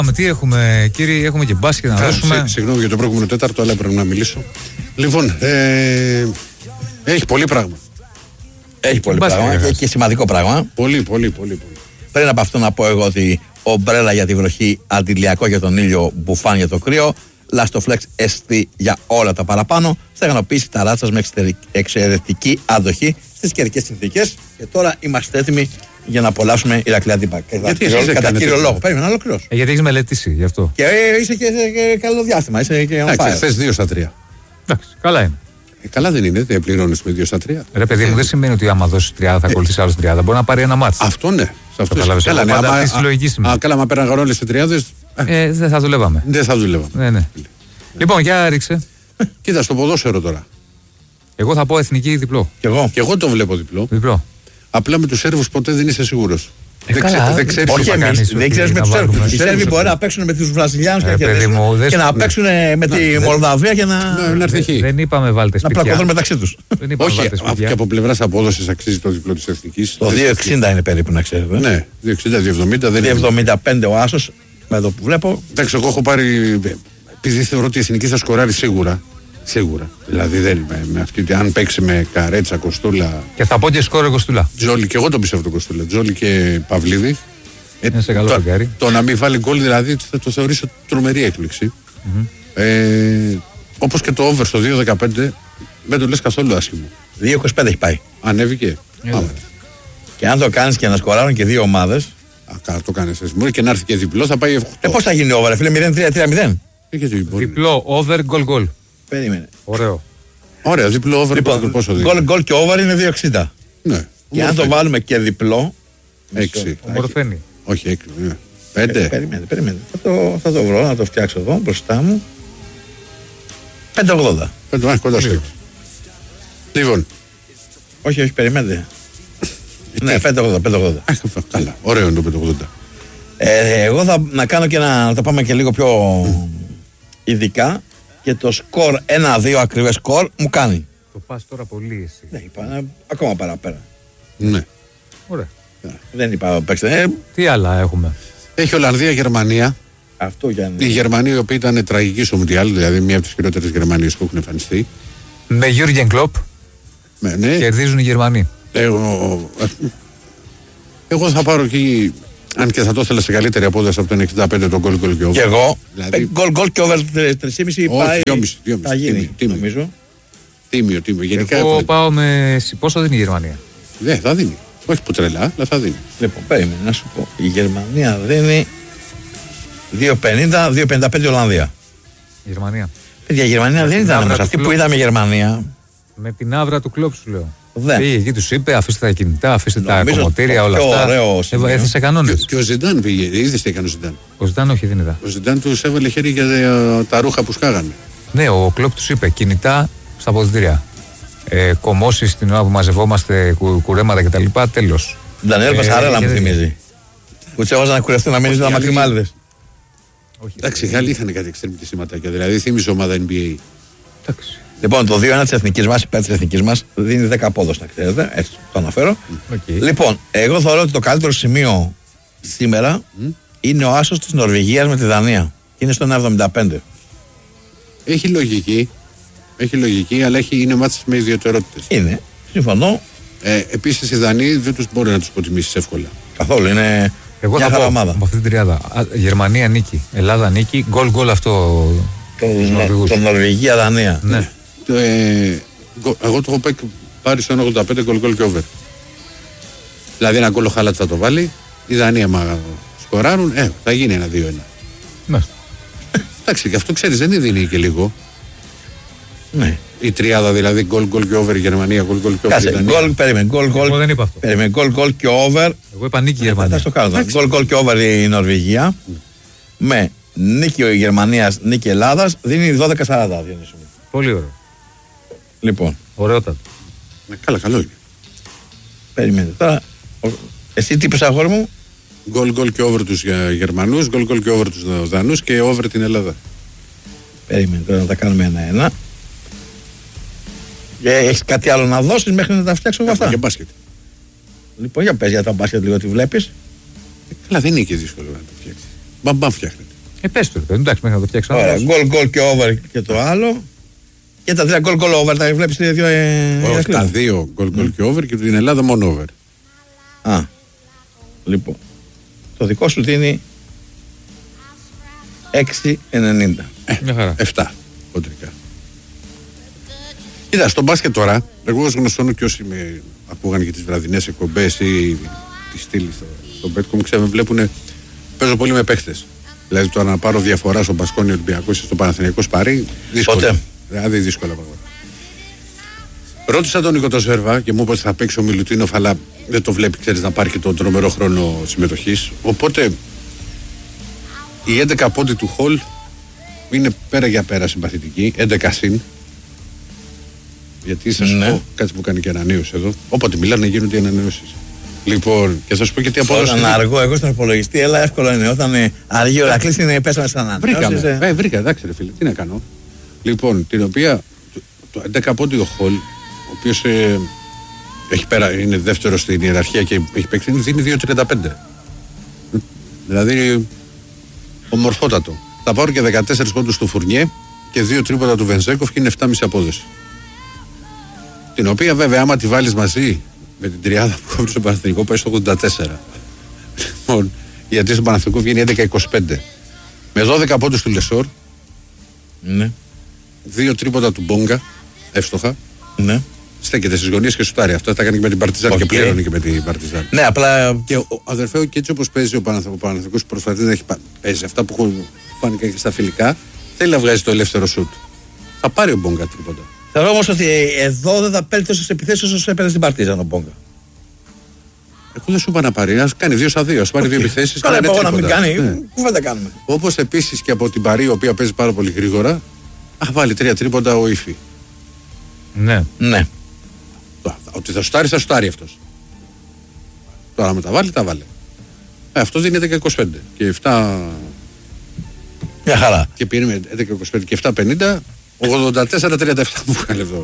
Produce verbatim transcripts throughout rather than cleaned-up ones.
Τι έχουμε, κύριε, έχουμε και μπάσκετ να Α, δώσουμε. Συγγνώμη για το προηγούμενο τέταρτο, αλλά πρέπει να μιλήσω. Λοιπόν, ε, έχει πολύ πράγμα. Έχει πολύ πράγμα και, και σημαντικό πράγμα. Πολύ, πολύ, πολύ, πολύ. Πριν από αυτό να πω εγώ ότι ομπρέλα για τη βροχή, αντιλιακό για τον ήλιο, μπουφάν για το κρύο, Lastoflex ες τι για όλα τα παραπάνω, στεγανοποίηση ταράτσας με εξαιρετική αντοχή στις καιρικές συνθήκες. Και τώρα είμαστε έτοιμοι για να απολαύσουμε Ηρακλή Αντίπα. Κατά κύριο λόγο. Περίμενα να ολοκληρώσω. Ε, γιατί έχει μελετήσει γι' αυτό. Και ε, είσαι και, και καλό διάστημα. Είσαι και on fire. Θες δύο στα τρία. Εντάξει, καλά είναι. Ε, καλά δεν είναι, δεν πληρώνεις με δύο στα τρία. Ρε παιδί μου, δεν σημαίνει ότι άμα δώσει τριάδα θα ακολουθήσει άλλο τριάδα. Μπορεί να πάρει ένα μάτσο. Αυτό ναι. Σε αυτό Καταλάβες, καλά, εγώ ναι. πάντα Άμα, αυτή τη λογική σημαίνει. α, καλά, μα πέραν όλες οι τριάδες. Ε, δεν θα δουλεύαμε. Δεν θα δουλεύαμε. Ναι, ναι. Λοιπόν, για ρίξε. Κοίτα, στο ποδόσφαιρο τώρα. Εγώ θα πω εθνική διπλό. Κι εγώ. Και εγώ το βλέπω διπλό. Διπλό. Απλά με τους Σέρβους ποτέ δεν είσαι σίγουρος. Ε, δεν, καλά, ξέ, δεν ξέρεις όχι τι θα εμείς, κάνεις. δεν ξέρεις με τους Σέρβους. Οι Σέρβοι μπορεί να παίξουν με τους Βραζιλιάνους Ε, και, παιδί μου, δεν και σου- να ναι. παίξουν με τη Μολδαβία και να, Να, να έρθει χ. Δεν είπαμε βάλτε να σπίτια. πλακωθούν μεταξύ τους. Δεν είπαμε Όχι, βάλτε α, και σπίτια. από πλευράς απόδοσης αξίζει το διπλό της εθνικής. Το δύο εξήντα είναι περίπου να ξέρετε. Ναι, δύο εξήντα δύο εβδομήντα δεν δύο είναι. εβδομήντα πέντε ο Άσος, με το που βλέπω. Εντάξει, εγώ έχω πάρει. Επειδή θεωρώ ότι η εθνική θα σκοράρει σίγουρα. Σίγουρα. Δηλαδή δεν, με, με αυτή, αν παίξει με Καρέτσα, Κοστούλα, Και θα πω και σκόρ Κοστούλα. Τζόλι, και εγώ τον πιστεύω τον Κοστούλα. Τζόλι και Παυλίδη. Ε, Είναι σε καλό το, φεγγάρι. το να μην βάλει γκολ δηλαδή θα το θεωρήσω τρομερή έκπληξη. Mm-hmm. Ε, όπως και το over στο δύο δεκαπέντε δεν το λες καθόλου άσχημο. δύο είκοσι πέντε έχει πάει. Ανέβηκε. Yeah. Α, Και αν το κάνεις και να σκοράρουν και δύο ομάδες. α, καλά, το κάνεις εσύ. Μπορεί και να έρθει και διπλό, θα πάει οκτώ. Ε, πώς θα γίνει over, φίλε, μηδέν τρία τρία μηδέν. Ε, γιατί μπορεί. Διπλό, over, goal, goal. Περίμενε. Ωραίο. Ωραία, διπλό over. Λοιπόν, πόσο δίνει. γκολ γκολ και over είναι δύο εξήντα. Ναι. Και αν το βάλουμε και διπλό. Έξι. Ομορφαίνει. Όχι, έξι. Ναι. Ε, Πέντε. Περίμενε, περίμενε. Θα το, θα το βρω, να το φτιάξω εδώ μπροστά μου. πέντε ογδόντα. Πέντε μάχη κοντά στο έξι. Λοιπόν. Όχι, όχι, περιμένετε. Ναι, πέντε ογδόντα, πέντε ογδόντα. Α, καλά, ωραίο είναι το πέντε ογδόντα. Ε, εγώ θα να κάνω και ένα, να τα πάμε και λίγο πιο ειδικά. Και το σκορ ένα δύο ακριβές σκορ μου κάνει. Το πας τώρα πολύ εσύ. Ναι, είπα, ε, ακόμα παραπέρα. Ναι. Ωραία. Δεν είπα παίξτε. Ε, Τι άλλα έχουμε. Έχει Ολλανδία-Γερμανία. αυτό για να. Η Γερμανία, η οποία ήταν τραγική στο Μουντιάλ, δηλαδή μια από τις χειρότερες Γερμανίες που έχουν εμφανιστεί. Με Γιούργεν Κλοπ Με, ναι. κερδίζουν οι Γερμανοί. Εγώ, εγώ θα πάρω εκεί, αν και θα το ήθελα σε καλύτερη απόδοση από τον εξήντα πέντε τον γκολ γκολ και over. Και εγώ. Δηλαδή- Ε, Γκολ γκολ και over τρία κόμμα πέντε Όχι, πάει. δυόμισι, δυόμισι, Θα γίνει, τίμιο, τίμιο. νομίζω. Τίμιο, τίμιο. Γενικά Εγώ έχουν- πάω με. Πόσο δίνει η Γερμανία. Ναι, θα δίνει. Όχι που τρελά, αλλά θα δίνει. Λοιπόν, περίμενε να σου πω. Η Γερμανία δίνει δύο πενήντα, δύο πενήντα πέντε Ολλανδία. Η Γερμανία. Παιδιά, η Γερμανία δεν την ήταν άβρα μέσα. του Αυτή που κλοπ. είδαμε η Γερμανία. Με την άβρα του Κλοπ σου λέω. Δεν. Πήγε εκεί, του είπε: αφήστε τα κινητά, αφήστε τα Νομίζω κομμωτήρια, το όλα πιο αυτά. ωραίο σημείο. Ε, Έθεσε Και, κανόνε. και ο Ζιντάν πήγε, είδες τι έκανε ο Ζιντάν. Ο Ζητάν, όχι, δεν είδα. Ο Ζιντάν του έβαλε χέρι για ε, τα ρούχα που σκάγανε. Ναι, ο Κλοπ του είπε: κινητά στα αποδυτήρια. Ε, Κομμώσει την ώρα που μαζευόμαστε, κου, κουρέματα κτλ. Τέλο. Ντανιέλ Ε, Πασαρέλα μου και- θυμίζει. Που του έβαζαν να κουρευτούν να μείνει να οι άλλοι- μακριμάλιδες. Εντάξει, οι Γάλλοι είχαν κάτι εξτρεμιτή σηματάκια, δηλαδή θύμιζε ομάδα N B A. Εντάξει. Λοιπόν, το δύο ένα τη εθνική μα, υπέρ τη εθνική μα, δίνει δέκα απόδοση, να ξέρετε. Έτσι το αναφέρω. Okay. Λοιπόν, εγώ θεωρώ ότι το καλύτερο σημείο σήμερα είναι ο άσος της Νορβηγίας με τη Δανία. Είναι στο ένα εβδομήντα πέντε. Έχει λογική, έχει λογική, αλλά έχει, είναι μάτς με ιδιαιτερότητες. Είναι, συμφωνώ Ε, Επίσης οι Δανείοι δεν τους μπορεί να τους υποτιμήσεις εύκολα. καθόλου. Είναι Εγώ μια θα χαρά πω ομάδα. από αυτή την τριάδα. Α, Γερμανία νίκη, Ελλάδα νίκη, γκολ γκολ αυτό. Το, τους Νορβηγούς. το Νορβηγία-Δανία. Ναι. Το, ε, γκο- εγώ το έχω πάει- πάρει στο ένα ογδόντα πέντε γκολ γκολ και over. Δηλαδή ένα γκολ ο Χάλατς θα το βάλει, οι Δανείοι άμα σκοράρουν, ε, θα γίνει ένα δύο ένα. Ναι. Εντάξει, και αυτό ξέρεις δεν δίνει και λίγο. Ναι. Η τριάδα δηλαδή γκολ γκολ και over η Γερμανία, γκολ γκολ και over η Κάτσε, Δανία. γκολ, περίμενε, γκολ, Εγώ γκολ. δεν είπα αυτό. Περίμενε, γκολ, γκολ και over. Εγώ είπα νίκη η Θα Γερμανία. στο κάνω. Γκολ, γκολ και over η Νορβηγία. Με νίκη η Γερμανία, νίκη Ελλάδα, δίνει δώδεκα σαράντα. Διονύση μου. Πολύ ωραίο. Λοιπόν, Ωραιότατο. Ναι, καλά, καλό είναι. περιμένετε. Τώρα, ο- εσύ τι είπες, αγόρι μου. Γκολ γκολ και over τους ε, Γερμανούς, γκολ γκολ και over τους Δανούς και over την Ελλάδα. Περίμενε τώρα να τα κάνουμε ένα-ένα. Ε, έχεις κάτι άλλο να δώσεις μέχρι να τα φτιάξω εγώ αυτά. Και μπάσκετ. Λοιπόν, για πες για τα μπάσκετ λίγο τι βλέπεις. Ε, Καλά, δεν είναι και δύσκολο να το φτιάξει. Μπαμ μπαμ φτιάχνεται. Ε, πες του, εντάξει, μέχρι να το φτιάξω. Ωραία, γκολ, γκολ και over και το άλλο. Και τα τρία γκολ, γκολ, over, τα βλέπεις οι δύο. Ε, Όχι, τα δύο γκολ, γκολ mm. και over και την Ελλάδα μόνο over. Α, λοιπόν. Το δικό σου δίνει έξι ενενήντα. Ε, Μια χαρά. επτά κοντρικά. Κοίτα, στο μπάσκετ τώρα, εγώ ως γνωστόν και όσοι με ακούγαν και τις βραδινές εκπομπές ή τη στήλη στο, στο Betcom, ξέρω, με βλέπουν, παίζω πολύ με παίχτες. Δηλαδή τώρα να πάρω διαφορά στο Μπασκόνι Ολυμπιακός ή στο Παναθηναϊκό Σπαρί, δύσκολο. Πότε? Δηλαδή δύσκολα πράγματα. Ρώτησα τον Νίκο τον Σέρβα και μου είπε ότι θα παίξει ο Μιλουτίνοφ, αλλά δεν το βλέπει, ξέρεις, να πάρει και τον τρομερό χρόνο συμμετοχής. Οπότε η έντεκα πόντι του Χολ είναι πέρα για πέρα συμπαθητική, έντεκα συν. Γιατί θα σου πω κάτι που κάνει και ανανέωση εδώ. Όποτε μιλάνε γίνονται οι ανανεώσεις. Λοιπόν, και θα σου πω και τι απόδοση. Όταν αργό, εγώ στον υπολογιστή, έλα εύκολο είναι. Όταν αργεί ο Ρακλής είναι πέσαμε σαν ανανεώσεις. Βρήκα, ε, βρήκα, εντάξει ρε φίλε, τι να κάνω. Λοιπόν, την οποία το έντεκα πόντι ο Χολ, ο οποίος ε, έχει πέρα, είναι δεύτερο στην ιεραρχία και έχει παίξει, δίνει δύο τριάντα πέντε. Δηλαδή, ομορφότατο. Θα πάρω και δεκατέσσερις πόντους του Φουρνιέ και δύο τρίποτα του Βενζέκοφ και είναι επτά κόμμα πέντε απόδοση. Την οποία βέβαια, άμα τη βάλεις μαζί με την τριάδα που έχω στο Παναθηναϊκό, πάει στο ογδόντα τέσσερα. Λοιπόν, γιατί στο Παναθηναϊκό βγαίνει έντεκα είκοσι πέντε. Με δώδεκα πόντους του Λεσόρ. Ναι. Δύο τρίποτα του Μπόγκα, εύστοχα. Ναι. Στέκεται στις γωνίες και σουτάρει. Αυτό τα κάνει και με την Παρτιζάν okay. και πλέον και με την Παρτιζάν. Ναι, απλά. Και ο, αδερφέ, και έτσι όπως παίζει ο Παναθηναϊκός, προσπαθεί να έχει παίζει αυτά που έχουν φάνηκα και στα φιλικά, θέλει να βγάζει το ελεύθερο σουτ. Θα πάρει ο Μπόγκα τρίποτα. Θεωρώ όμως ότι εδώ δεν θα παίρνει τόσες επιθέσεις όσο έπαιρνε στην Παρτίζαν ο Μπόγκα. Εγώ δεν σου είπα να πάρει, ας κάνει δύο στα δύο, ας πάρει okay. δύο επιθέσεις. Καλά, είπα εγώ να μην κάνει, ναι. Κουβέντα κάνουμε. Όπως επίσης και από την Παρί, η οποία παίζει πάρα πολύ γρήγορα, αχ, βάλει τρία τρίποντα ο Ήφη. Ναι. Ναι. Ότι θα σουτάρει, θα σουτάρει αυτός. Τώρα με τα βάλει, τα βάλει. Ε, αυτός δίνει έντεκα είκοσι πέντε και επτά. Μια χαρά. Και πήρε έντεκα είκοσι πέντε και επτά πενήντα, ογδόντα τέσσερα τριάντα επτά που έκανε εδώ.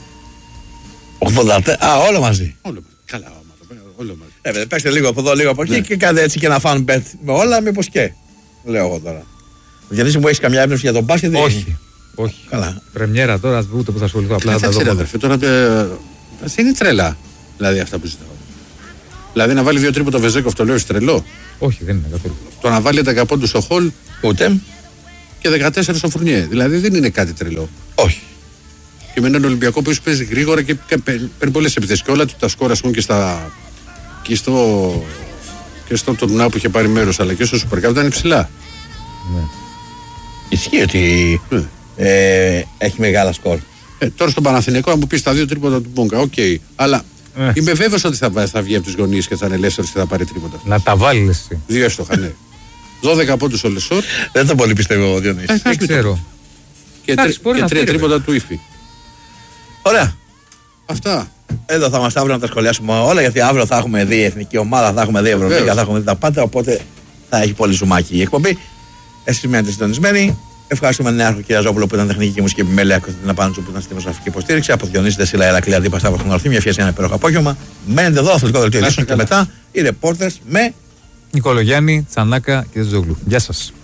ογδόντα τέσσερα, α, όλο μαζί. Όλο μαζί. Καλά, όλο μαζί. Ε, παίξτε λίγο από εδώ, λίγο από εκεί ναι. Και κάντε έτσι και ένα fan bet με όλα, μήπως και. Λέω εγώ τώρα. Γιατί μου έχει καμιά έμπνευση για τον μπάσκετ? Όχι. Όχι. Καλά. Πρεμιέρα τώρα, ούτε που θα ασχοληθώ. Απλά θα τα δω. Τώρα είναι τρέλα. Δηλαδή αυτά που ζητάω. Δηλαδή να βάλει δύο τρίποτα Βεζέκοφ, το λέω, τρελό. Όχι, δεν είναι καθόλου. Το να βάλει έντεκα πόντους στο Χολ. Ούτε. Και δεκατέσσερα στο Φουρνιέ. Δηλαδή δεν είναι κάτι τρελό. Όχι. Και με έναν Ολυμπιακό που παίζει γρήγορα και παίρνει πολλές επιθέσεις. Και όλα του τα σκόρ, α πούμε, και, στα... και στο. και στο τουρνά που είχε πάρει μέρος, αλλά και στο Super Cup ήταν υψηλά. Ναι. Ισχύει ότι ναι. ε, έχει μεγάλα σκορ. Ε, τώρα στον Παναθηναϊκό, αν μου πει τα δύο τρίποτα του Μπόγκα, οκ. Okay. Αλλά ε. είμαι βέβαιος ότι θα, θα βγει από τις γωνίες και θα είναι ελεύθερος και θα πάρει τρίποτα. Να τα βάλει εσύ. Δύο εύστοχα, ναι. δώδεκα πόντους ο Λεσόρ. Δεν το πολύ πιστεύω, Διονύση. Ε, δεν ξέρω. Και, τρι, και τρία τρίποτα του Ήφη. Ωραία. Αυτά. Εδώ θα είμαστε αύριο να τα σχολιάσουμε όλα, γιατί αύριο θα έχουμε δει εθνική ομάδα, θα έχουμε δει Ευρωπαϊκά, θα έχουμε δει τα πάντα. Οπότε θα έχει πολύ ζουμάκι η εκπομπή. Εσείς μένετε συντονισμένοι. Ευχαριστούμε τον Νέαρχο Κυριαζόπουλο που ήταν τεχνική και μουσική επιμέλεια, και την Απάντσου που ήταν στη δημοσιογραφική υποστήριξη. Από Διονύση Δεσίλα, Ηρακλή Αντίπα, Σταύρο Χρονορθή. Μια ευχή, ένα υπέροχο απόγευμα. Μένετε εδώ, αθλητικό δελτίο ειδήσεων και μετά οι ρεπόρτερς με Νικολογιάννη, Τσανάκα και Ζόγλου. Γεια σας.